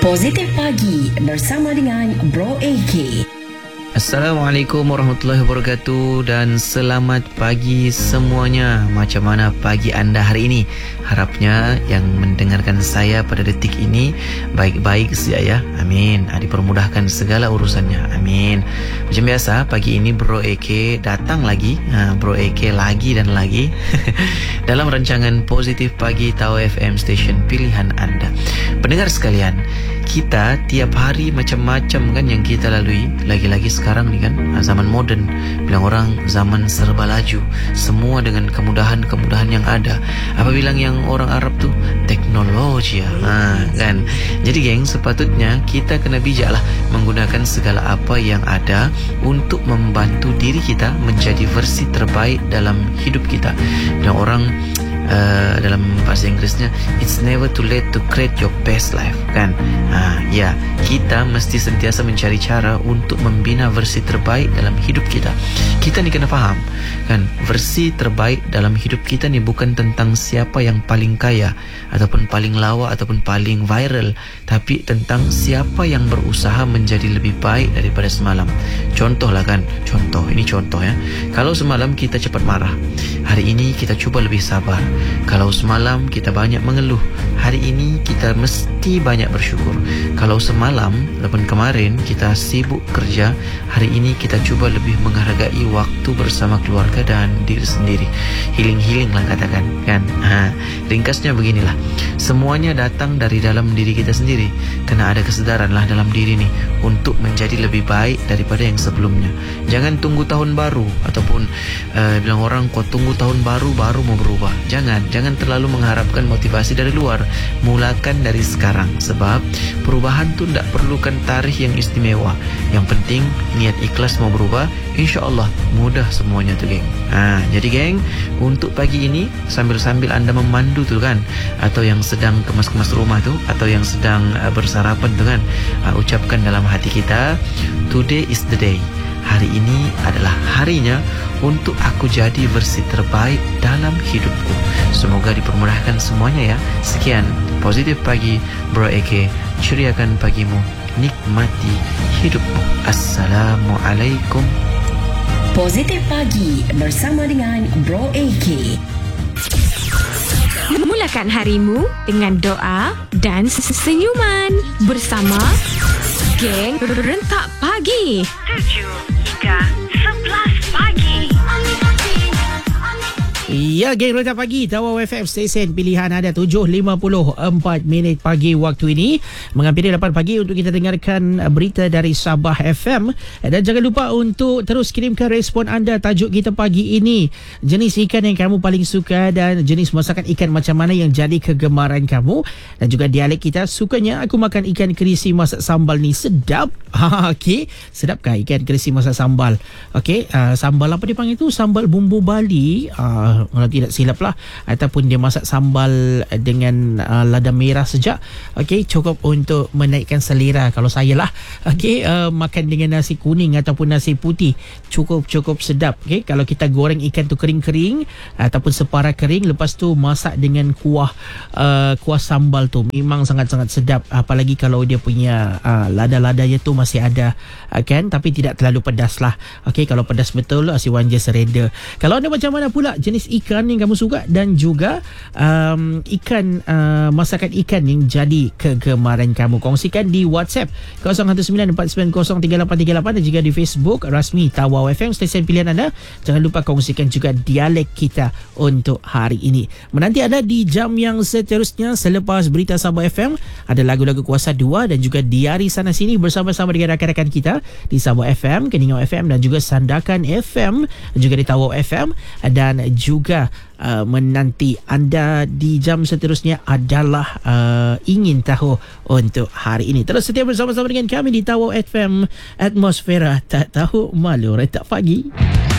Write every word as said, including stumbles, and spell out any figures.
Positif Pagi bersama dengan Bro A K. Assalamualaikum warahmatullahi wabarakatuh dan selamat pagi semuanya. Macam mana pagi anda hari ini? Harapnya yang mendengarkan saya pada detik ini baik-baik saja ya. Amin. Dipermudahkan segala urusannya. Amin. Macam biasa pagi ini Bro A K datang lagi. ha, Bro A K lagi dan lagi dalam rancangan Positif Pagi Tawa F M Station pilihan anda. Pendengar sekalian, kita tiap hari macam-macam kan yang kita lalui. Lagi-lagi sekarang ni kan zaman moden, bilang orang zaman serba laju, semua dengan kemudahan-kemudahan yang ada. Apa bilang yang orang Arab tu teknologi ya, ha, kan. Jadi geng, sepatutnya kita kena bijak lah menggunakan segala apa yang ada untuk membantu diri kita menjadi versi terbaik dalam hidup kita. Dan orang Uh, dalam bahasa Inggerisnya, it's never too late to create your best life, kan? Ha, ya, kita mesti sentiasa mencari cara untuk membina versi terbaik dalam hidup kita. Kita ni kena faham, kan? Versi terbaik dalam hidup kita ni bukan tentang siapa yang paling kaya ataupun paling lawa ataupun paling viral, tapi tentang siapa yang berusaha menjadi lebih baik daripada semalam. Contohlah kan, contoh, ini contoh ya. Kalau semalam kita cepat marah, hari ini kita cuba lebih sabar. Kalau semalam kita banyak mengeluh, hari ini kita mesti banyak bersyukur. Kalau semalam ataupun kemarin kita sibuk kerja, hari ini kita cuba lebih menghargai waktu bersama keluarga dan diri sendiri. Healing-healing lah katakan, kan? Ha, ringkasnya beginilah. Semuanya datang dari dalam diri kita sendiri. Kena ada kesedaran lah dalam diri ni untuk menjadi lebih baik daripada yang sebelumnya. Jangan tunggu tahun baru ataupun uh, bilang orang kau tunggu tahun baru baru mau berubah. Jangan, jangan terlalu mengharapkan motivasi dari luar. Mulakan dari sekarang, sebab perubahan tu tak perlukan tarikh yang istimewa. Yang penting niat ikhlas mau berubah, insya-Allah mudah semuanya tu geng. Ha, jadi geng, untuk pagi ini sambil-sambil anda memandu tu kan, atau yang sedang kemas-kemas rumah tu, atau yang sedang uh, bersarapan tu kan, uh, ucapkan dalam hati kita, today is the day. Hari ini adalah harinya untuk aku jadi versi terbaik dalam hidupku. Semoga dipermudahkan semuanya ya. Sekian Positif Pagi Bro A K, ceriakan pagimu, nikmati hidupmu. Assalamualaikum. Positif Pagi bersama dengan Bro A K. Mulakan harimu dengan doa dan senyuman bersama Geng Rentak Pagi tujuh hingga sebelas pagi. Ya, geng Rentak Pagi Tawa F M Station pilihan ada tujuh lima puluh empat minit pagi waktu ini, menghampiri lapan pagi untuk kita dengarkan berita dari Sabah F M. Dan jangan lupa untuk terus kirimkan respon anda. Tajuk kita pagi ini, jenis ikan yang kamu paling suka dan jenis masakan ikan macam mana yang jadi kegemaran kamu. Dan juga dialek kita, sukanya aku makan ikan kerisi masak sambal ni sedap. Ha, okey, sedapkah ikan kerisi masak sambal? Okey, uh, sambal apa dia panggil tu? Sambal bumbu Bali. Uh, kalau tidak silap lah, ataupun dia masak sambal dengan uh, lada merah sejak. Okey, cukup untuk menaikkan selera. Kalau saya lah, okey, uh, makan dengan nasi kuning ataupun nasi putih, cukup-cukup sedap. Okey, kalau kita goreng ikan tu kering-kering ataupun separa kering, lepas tu masak dengan kuah uh, kuah sambal tu, memang sangat-sangat sedap. Apalagi kalau dia punya uh, lada-ladanya tu masih ada, uh, kan, tapi tidak terlalu pedas lah. Okey, kalau pedas betul, Asiwan je sereda. Kalau anda macam mana pula jenis ikan yang kamu suka dan juga um, ikan uh, masakan ikan yang jadi kegemaran kamu, kongsikan di WhatsApp kosong satu sembilan empat sembilan kosong tiga lapan tiga lapan dan juga di Facebook rasmi Tawa F M stesen pilihan anda. Jangan lupa kongsikan juga dialek kita untuk hari ini. Menanti anda di jam yang seterusnya selepas berita Sabah F M, ada lagu-lagu Kuasa dua dan juga Diari Sana Sini bersama-sama dengan rakan-rakan kita di Sabah F M, Keningau F M dan juga Sandakan F M, juga di Tawa F M. Dan juga uh, menanti anda di jam seterusnya adalah uh, ingin tahu untuk hari ini. Terus setia bersama-sama dengan kami di Tawa F M, atmosfera tak tahu malu Rentak Pagi.